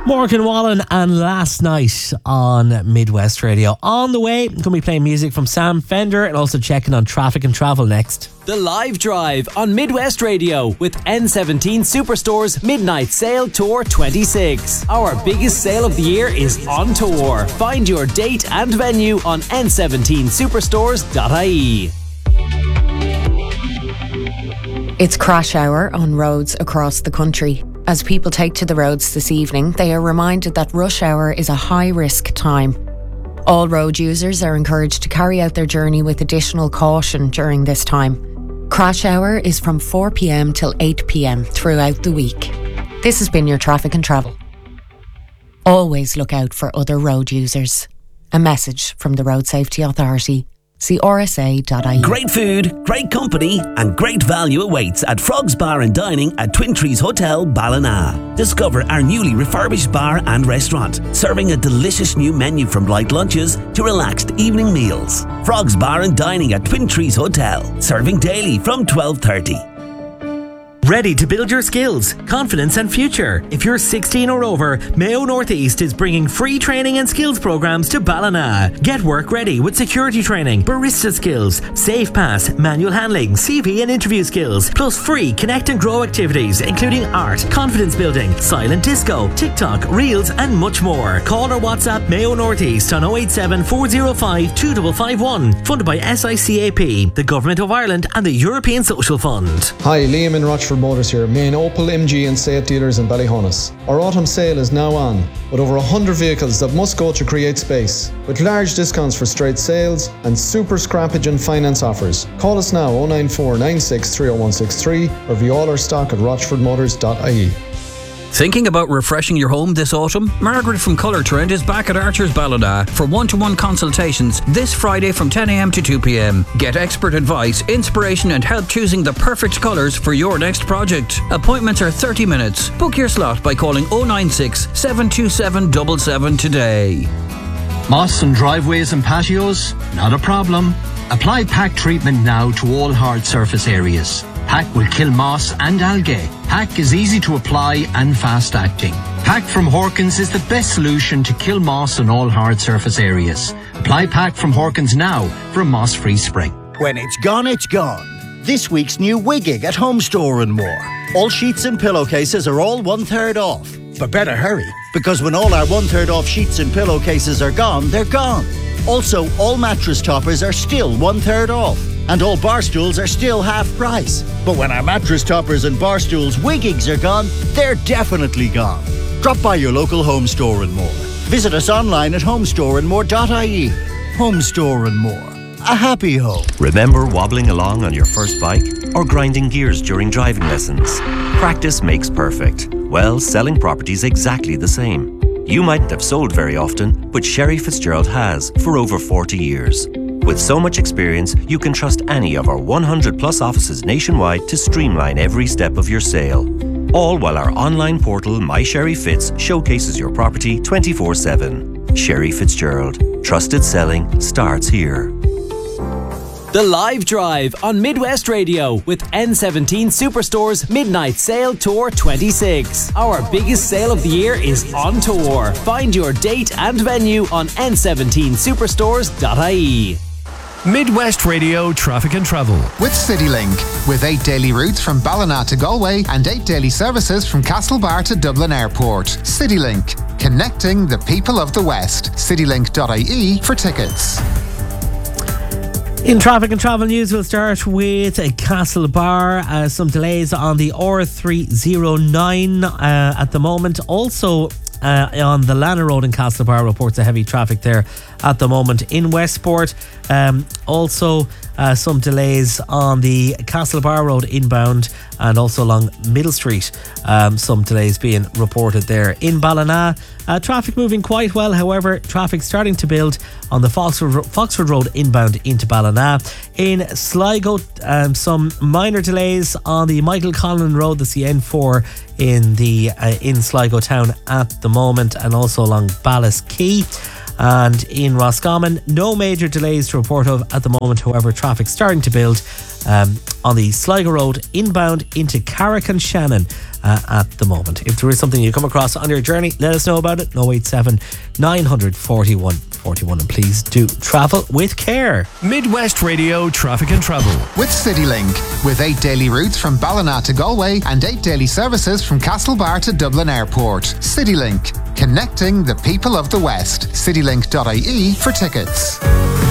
Morgan Wallen and Last Night on Midwest Radio. On the way, going to be playing music from Sam Fender and also checking on traffic and travel next. The Live Drive on Midwest Radio with N17 Superstore's Midnight Sale Tour 26. Our biggest sale of the year is on tour. Find your date and venue on n17superstores.ie. It's crash hour on roads across the country. As people take to the roads this evening, they are reminded that rush hour is a high-risk time. All road users are encouraged to carry out their journey with additional caution during this time. Crash hour is from 4 p.m. till 8 p.m. throughout the week. This has been your traffic and travel. Always look out for other road users. A message from the Road Safety Authority. See rsa.ie. Great food, great company and great value awaits at Frogs Bar and Dining at Twin Trees Hotel, Ballina. Discover our newly refurbished bar and restaurant, serving a delicious new menu from light lunches to relaxed evening meals. Frogs Bar and Dining at Twin Trees Hotel, serving daily from 12:30. Ready to build your skills, confidence and future? If you're 16 or over, Mayo Northeast is bringing free training and skills programs to Ballina. Get work ready with security training, barista skills, safe pass, manual handling, CV and interview skills, plus free connect and grow activities including art, confidence building, silent disco, TikTok, reels and much more. Call or WhatsApp Mayo Northeast on 087 405 2551. Funded by SICAP, the Government of Ireland and the European Social Fund. Hi, Liam in Rochford Motors here, main Opel, MG and Seat dealers in Ballyhonus. Our autumn sale is now on, with over 100 vehicles that must go to create space, with large discounts for straight sales and super scrappage and finance offers. Call us now 094 96 30163 or view all our stock at rochfordmotors.ie. Thinking about refreshing your home this autumn? Margaret from Colour Trend is back at Archer's Ballina for one-to-one consultations this Friday from 10 a.m. to 2 p.m. Get expert advice, inspiration and help choosing the perfect colours for your next project. Appointments are 30 minutes. Book your slot by calling 096 727 77 today. Moss and driveways and patios? Not a problem. Apply PAC treatment now to all hard surface areas. PAC will kill moss and algae. PAC is easy to apply and fast acting. PAC from Horkins is the best solution to kill moss on all hard surface areas. Apply PAC from Horkins now for a moss-free spring. When it's gone, it's gone. This week's new Wiggig at Home Store and More. All sheets and pillowcases are all 1/3 off. But better hurry, because when all our 1/3 off sheets and pillowcases are gone, they're gone. Also, all mattress toppers are still 1/3 off. And all bar stools are still half price. But when our mattress toppers and bar stools Wiggigs are gone, they're definitely gone. Drop by your local Home Store and More. Visit us online at homestoreandmore.ie. Home Store and More. A happy home. Remember wobbling along on your first bike or grinding gears during driving lessons? Practice makes perfect. Well, selling property's exactly the same. You mightn't have sold very often, but Sherry Fitzgerald has for over 40 years. With so much experience, you can trust any of our 100 plus offices nationwide to streamline every step of your sale. All while our online portal, My Sherry Fitz, showcases your property 24/7. Sherry Fitzgerald. Trusted selling starts here. The Live Drive on Midwest Radio with N17 Superstore's Midnight Sale Tour 26. Our biggest sale of the year is on tour. Find your date and venue on n17superstores.ie. Midwest Radio Traffic and Travel with CityLink, with 8 daily routes from Ballina to Galway and 8 daily services from Castlebar to Dublin Airport. CityLink, connecting the people of the West. CityLink.ie for tickets. In traffic and travel news, we'll start with Castlebar. Some delays on the R309 at the moment. Also on the Lana Road in Castlebar, reports of heavy traffic there at the moment in Westport. Also some delays on the Castlebar Road inbound and also along Middle Street. Some delays being reported there. In Ballina, traffic moving quite well. However, traffic starting to build on the Foxford Road inbound into Ballina. In Sligo, some minor delays on the Michael Conlon Road, that's the N4 in Sligo town at the moment, and also along Ballas Quay. And in Roscommon, no major delays to report of at the moment. However, traffic starting to build on the Sligo Road inbound into Carrick and Shannon at the moment. If there is something you come across on your journey, let us know about it. 087 941 41, and please do travel with care. Midwest Radio Traffic and Travel with CityLink, with 8 daily routes from Ballina to Galway and 8 daily services from Castlebar to Dublin Airport. CityLink, connecting the people of the West. Citylink.ie for tickets.